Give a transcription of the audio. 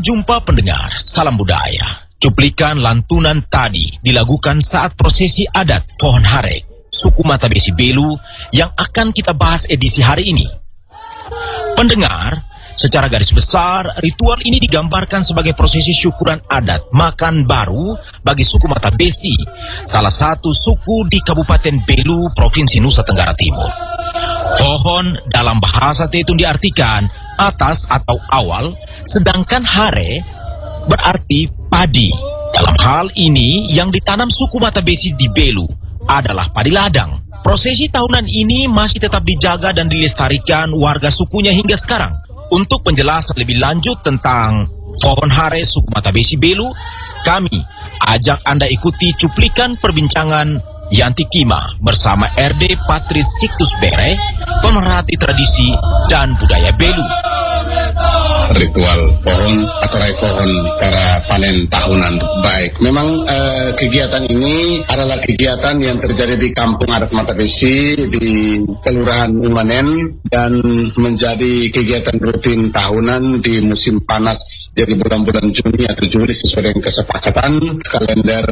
jumpa pendengar, salam budaya. Cuplikan lantunan tadi dilakukan saat prosesi adat Pohon Harek, suku Mata Besi Belu yang akan kita bahas edisi hari ini. Pendengar, secara garis besar, ritual ini digambarkan sebagai prosesi syukuran adat makan baru bagi suku Mata Besi, salah satu suku di Kabupaten Belu, Provinsi Nusa Tenggara Timur. Pohon dalam bahasa Tetun diartikan atas atau awal, sedangkan hare berarti padi. Dalam hal ini, yang ditanam suku Mata Besi di Belu adalah padi ladang. Prosesi tahunan ini masih tetap dijaga dan dilestarikan warga sukunya hingga sekarang. Untuk penjelasan lebih lanjut tentang Pohon Hare suku Mata Besi Belu, kami ajak Anda ikuti cuplikan perbincangan Yanti Kima bersama RD Patris Siktus Bere, pemerhati tradisi dan budaya Belu. Ritual pohon atau raih pohon cara panen tahunan. Baik, memang kegiatan ini adalah kegiatan yang terjadi di Kampung Adat Mata Besi di Kelurahan Umanen dan menjadi kegiatan rutin tahunan di musim panas, jadi bulan-bulan Juni atau Juli sesuai dengan kesepakatan kalender